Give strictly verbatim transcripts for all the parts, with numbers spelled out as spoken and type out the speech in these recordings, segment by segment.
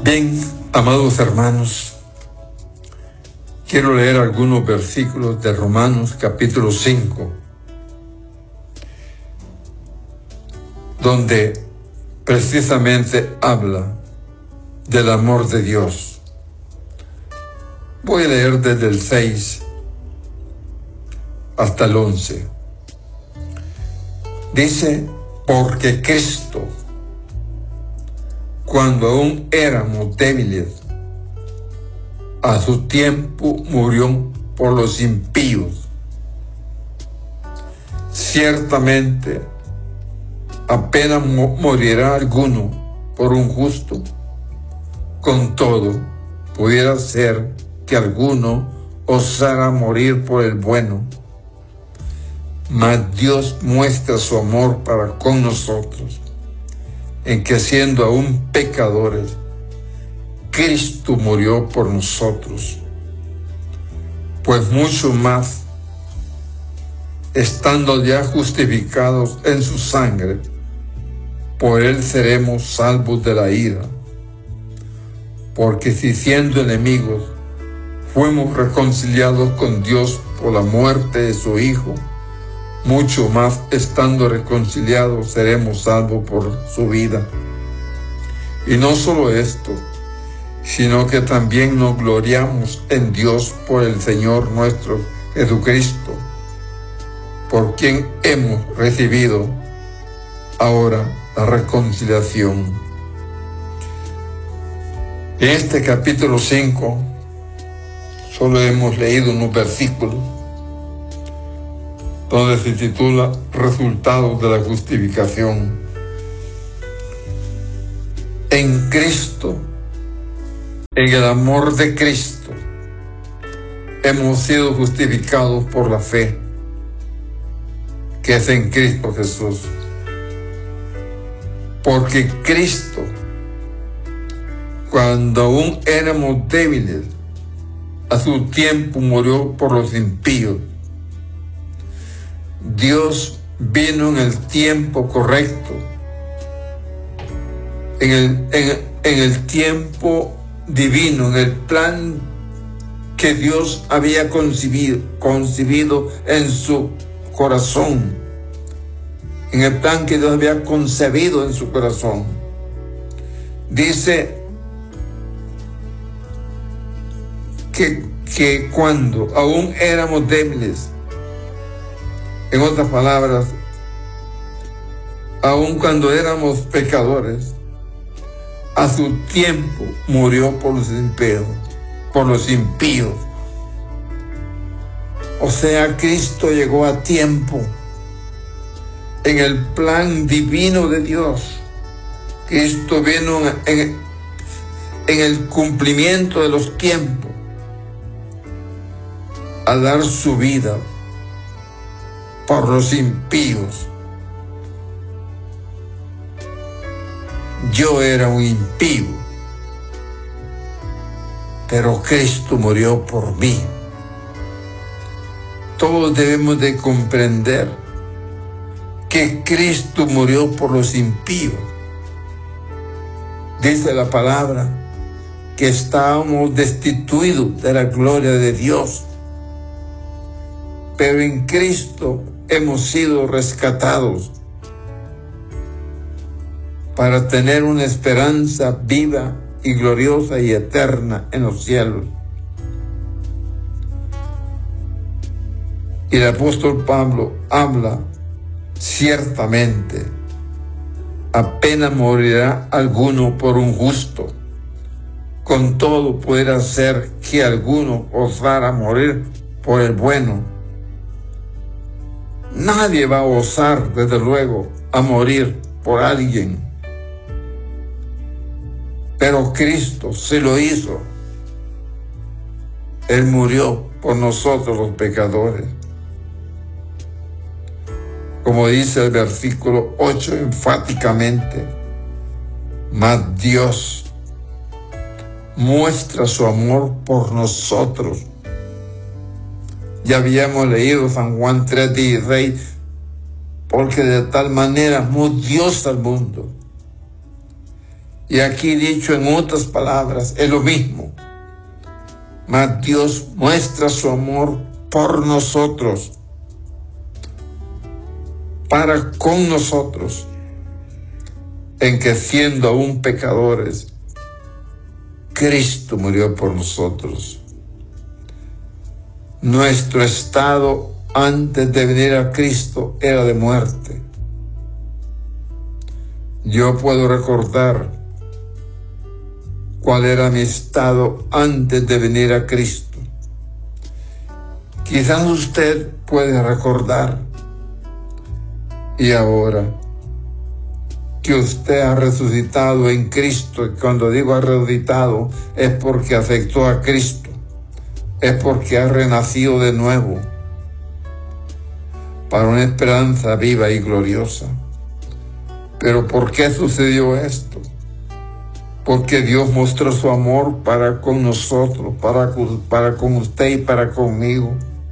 Bien, amados hermanos, quiero leer algunos versículos de Romanos capítulo cinco, donde precisamente habla del amor de Dios. Voy a leer desde el seis hasta el once. Dice, porque Cristo, cuando aún éramos débiles, a su tiempo murió por los impíos. Ciertamente, apenas morirá alguno por un justo. Con todo, pudiera ser que alguno osara morir por el bueno. Mas Dios muestra su amor para con nosotros, en que siendo aún pecadores, Cristo murió por nosotros. Pues mucho más, estando ya justificados en su sangre, por él seremos salvos de la ira. Porque si siendo enemigos, fuimos reconciliados con Dios por la muerte de su Hijo, mucho más estando reconciliados seremos salvos por su vida. Y no solo esto, sino que también nos gloriamos en Dios por el Señor nuestro Jesucristo, por quien hemos recibido ahora la reconciliación. En este capítulo cinco solo hemos leído unos versículos donde se titula Resultados de la justificación. En Cristo, en el amor de Cristo, hemos sido justificados por la fe que es en Cristo Jesús. Porque Cristo, cuando aún éramos débiles, a su tiempo murió por los impíos. Dios vino en el tiempo correcto, en el, en, en el tiempo divino, en el plan que Dios había concebido, concebido en su corazón, en el plan que Dios había concebido en su corazón. Dice que, que cuando aún éramos débiles, en otras palabras, aun cuando éramos pecadores, a su tiempo murió por los impíos, por los impíos. O sea, Cristo llegó a tiempo en el plan divino de Dios. Cristo vino en, en el cumplimiento de los tiempos a dar su vida por los impíos. Yo era un impío, pero Cristo murió por mí. Todos debemos de comprender que Cristo murió por los impíos. Dice la palabra que estábamos destituidos de la gloria de Dios, pero en Cristo hemos sido rescatados para tener una esperanza viva y gloriosa y eterna en los cielos. Y el apóstol Pablo habla ciertamente, apenas morirá alguno por un justo. Con todo pudiera ser que alguno osara morir por el bueno. Nadie va a osar, desde luego, a morir por alguien. Pero Cristo se lo hizo. Él murió por nosotros los pecadores. Como dice el versículo ocho enfáticamente, mas Dios muestra su amor por nosotros. Ya habíamos leído San Juan tres dieciséis, porque de tal manera amó Dios al mundo, Y aquí dicho en otras palabras, es lo mismo. Mas Dios muestra su amor por nosotros, para con nosotros, en que siendo aún pecadores, Cristo murió por nosotros. Nuestro estado antes de venir a Cristo era de muerte. Yo puedo recordar cuál era mi estado antes de venir a Cristo. Quizás usted puede recordar. Y ahora que usted ha resucitado en Cristo, y cuando digo ha resucitado es porque aceptó a Cristo, es porque ha renacido de nuevo para una esperanza viva y gloriosa. Pero ¿por qué sucedió esto? Porque Dios mostró su amor para con nosotros, para, para con usted y para conmigo.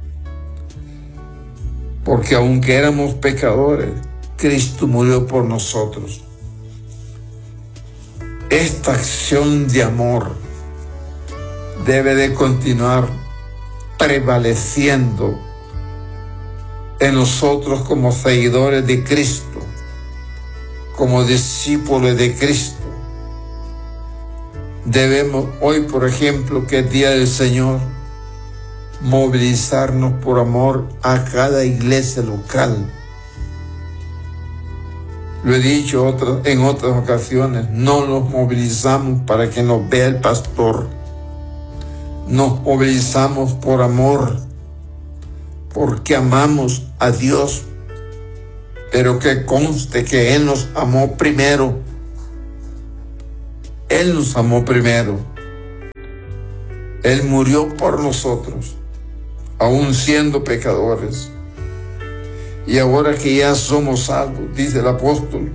Porque aunque éramos pecadores, Cristo murió por nosotros. Esta acción de amor debe de continuar prevaleciendo en nosotros como seguidores de Cristo, como discípulos de Cristo. Debemos hoy, por ejemplo, que es Día del Señor, movilizarnos por amor a cada iglesia local. Lo he dicho otras, en otras ocasiones, no nos movilizamos para que nos vea el pastor. Nos movilizamos por amor, porque amamos a Dios, pero que conste que Él nos amó primero. Él nos amó primero. Él murió por nosotros, aún siendo pecadores. Y ahora que ya somos salvos, dice el apóstol,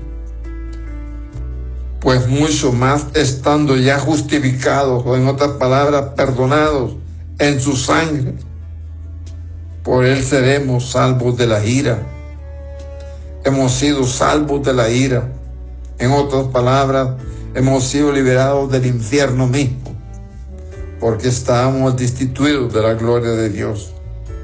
pues mucho más estando ya justificados, o en otras palabras, perdonados en su sangre, por Él seremos salvos de la ira. Hemos sido salvos de la ira. En otras palabras, hemos sido liberados del infierno mismo, porque estábamos destituidos de la gloria de Dios.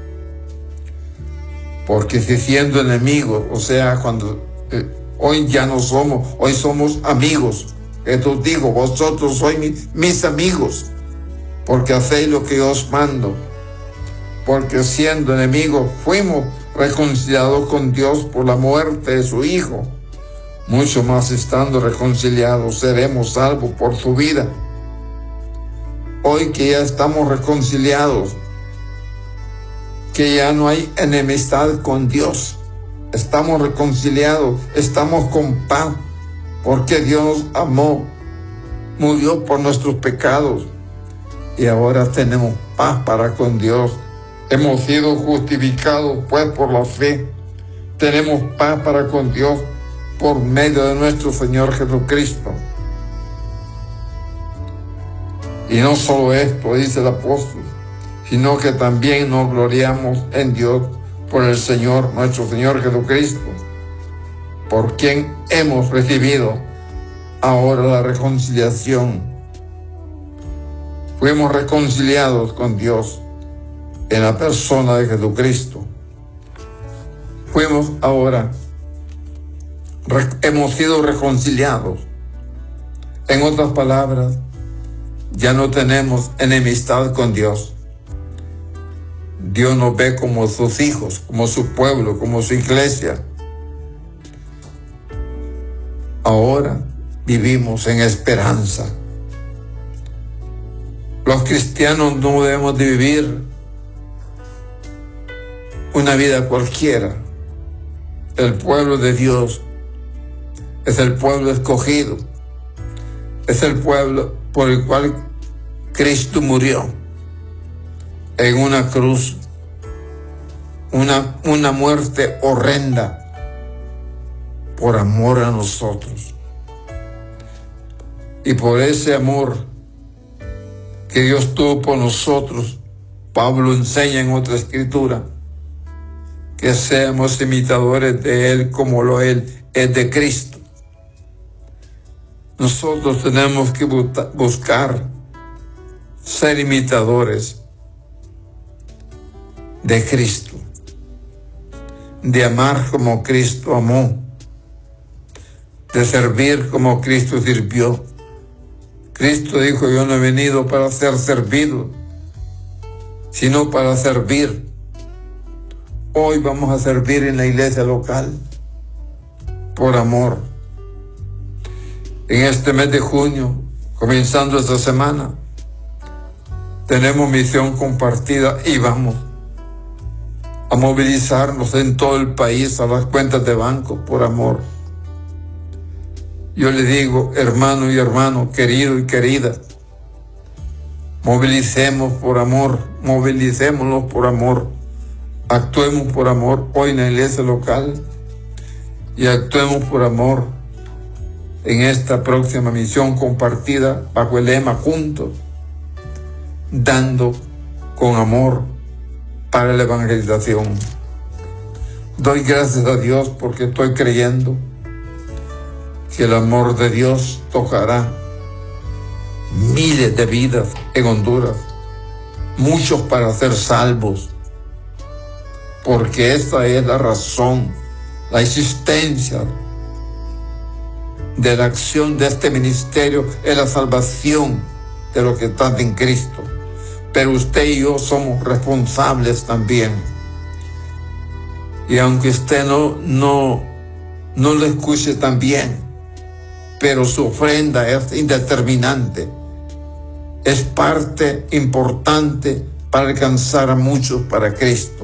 Porque si siendo enemigos, o sea, cuando eh, hoy ya no somos, hoy somos amigos. Esto digo, vosotros sois mis, mis amigos, porque hacéis lo que os mando. Porque siendo enemigos fuimos reconciliados con Dios por la muerte de su Hijo. Mucho más estando reconciliados seremos salvos por su vida. Hoy que ya estamos reconciliados, que ya no hay enemistad con Dios, estamos reconciliados, estamos con paz, porque Dios nos amó, murió por nuestros pecados y ahora tenemos paz para con Dios. Hemos sido justificados pues por la fe, tenemos paz para con Dios por medio de nuestro Señor Jesucristo. Y no solo esto, dice el apóstol, sino que también nos gloriamos en Dios por el Señor, nuestro Señor Jesucristo, por quien hemos recibido ahora la reconciliación. Fuimos reconciliados con Dios en la persona de Jesucristo. Fuimos ahora, hemos sido reconciliados. En otras palabras, ya no tenemos enemistad con Dios. Dios nos ve como sus hijos, como su pueblo, como su iglesia. Ahora vivimos en esperanza. Los cristianos no debemos de vivir una vida cualquiera. El pueblo de Dios es el pueblo escogido. Es el pueblo por el cual Cristo murió en una cruz, una, una muerte horrenda por amor a nosotros. Y por ese amor que Dios tuvo por nosotros, Pablo enseña en otra escritura que seamos imitadores de Él como lo Él es de Cristo. nosotros tenemos que buscar ser imitadores de Cristo, de amar como Cristo amó, de servir como Cristo sirvió. Cristo dijo: yo no he venido para ser servido, sino para servir. Hoy vamos a servir en la iglesia local por amor. En este mes de junio, comenzando esta semana, tenemos misión compartida y vamos a movilizarnos en todo el país a las cuentas de banco por amor. Yo le digo, hermano y hermano, querido y querida, movilicemos por amor, movilicémonos por amor, actuemos por amor hoy en la iglesia local y actuemos por amor en esta próxima misión compartida bajo el lema juntos, dando con amor para la evangelización. Doy gracias a Dios porque estoy creyendo que el amor de Dios tocará miles de vidas en Honduras, muchos para ser salvos, porque esta es la razón, la existencia de la acción de este ministerio, es la salvación de los que están en Cristo. Pero usted y yo somos responsables también. Y aunque usted no, no, no lo escuche tan bien, pero su ofrenda es indeterminante, es parte importante para alcanzar a muchos para Cristo.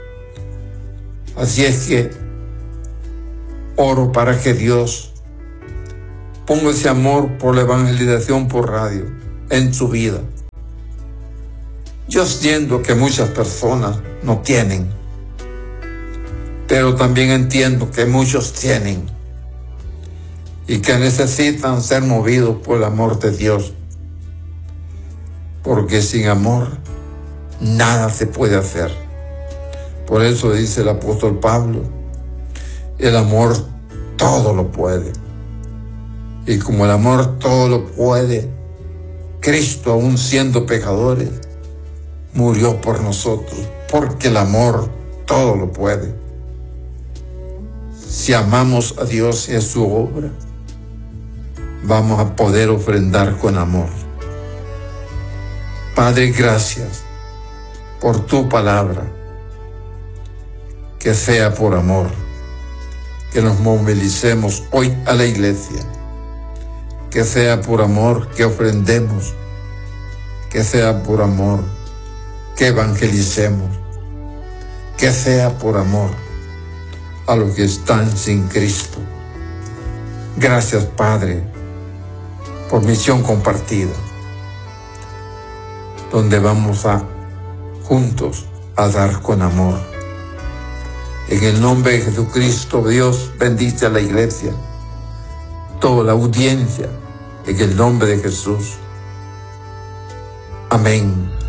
Así es que oro para que Dios ponga ese amor por la evangelización por radio en su vida. Yo entiendo que muchas personas no tienen, pero también entiendo que muchos tienen y que necesitan ser movidos por el amor de Dios, porque sin amor nada se puede hacer. Por eso dice el apóstol Pablo, el amor todo lo puede. Y como el amor todo lo puede, Cristo, aún siendo pecadores, murió por nosotros, porque el amor todo lo puede. Si amamos a Dios y a su obra, vamos a poder ofrendar con amor. Padre, gracias por tu palabra, que sea por amor, que nos movilicemos hoy a la iglesia, que sea por amor que ofrendemos, que sea por amor que evangelicemos, que sea por amor a los que están sin Cristo. Gracias, Padre, por misión compartida, donde vamos a juntos a dar con amor. En el nombre de Jesucristo, Dios bendice a la iglesia, toda la audiencia, en el nombre de Jesús. Amén.